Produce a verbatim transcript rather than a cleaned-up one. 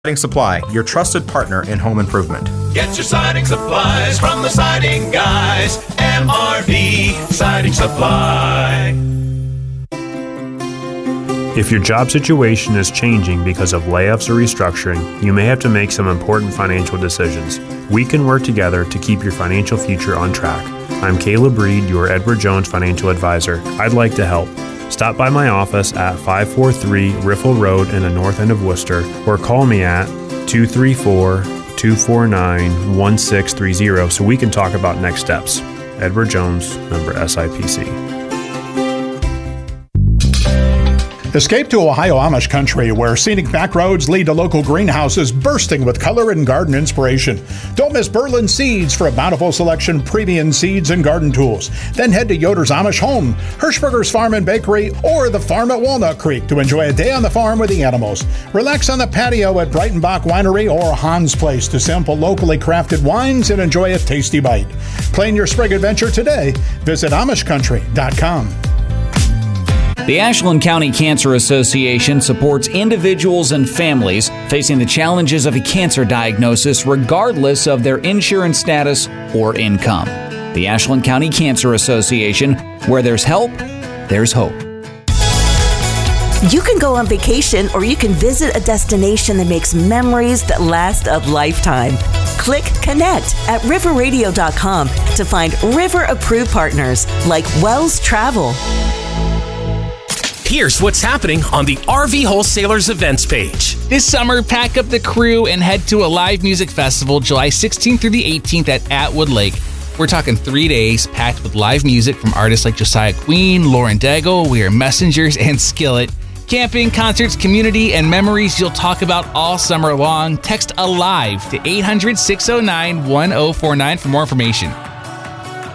Siding Supply, your trusted partner in home improvement. Get your siding supplies from the Siding Guys. M R V Siding Supply. If your job situation is changing because of layoffs or restructuring, you may have to make some important financial decisions. We can work together to keep your financial future on track. I'm Caleb Reed, your Edward Jones financial advisor. I'd like to help. Stop by my office at five forty-three Riffle Road in the north end of Worcester, or call me at two three four, two four nine, one six three zero so we can talk about next steps. Edward Jones, member S I P C. Escape to Ohio Amish country, where scenic back roads lead to local greenhouses bursting with color and garden inspiration. Don't miss Berlin Seeds for a bountiful selection of premium seeds and garden tools. Then head to Yoder's Amish Home, Hirschberger's Farm and Bakery, or the farm at Walnut Creek to enjoy a day on the farm with the animals. Relax on the patio at Breitenbach Winery or Hans Place to sample locally crafted wines and enjoy a tasty bite. Plan your spring adventure today. Visit Amish Country dot com. The Ashland County Cancer Association supports individuals and families facing the challenges of a cancer diagnosis regardless of their insurance status or income. The Ashland County Cancer Association, where there's help, there's hope. You can go on vacation or you can visit a destination that makes memories that last a lifetime. Click Connect at river radio dot com to find River-approved partners like Wells Travel. Here's what's happening on the R V Wholesalers events page. This summer, pack up the crew and head to a live music festival July sixteenth through the eighteenth at Atwood Lake. We're talking three days packed with live music from artists like Josiah Queen, Lauren Daigle, We Are Messengers, and Skillet. Camping, concerts, community, and memories you'll talk about all summer long. Text ALIVE to eight hundred, six oh nine, one oh four nine for more information.